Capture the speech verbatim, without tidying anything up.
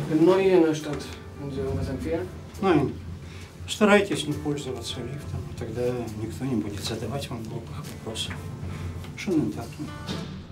Für neue Innenstadt, würden Sie irgendwas empfehlen? Nein. Старайтесь не пользоваться лифтом, тогда никто не будет задавать вам глупых вопросов. Schönen Tag.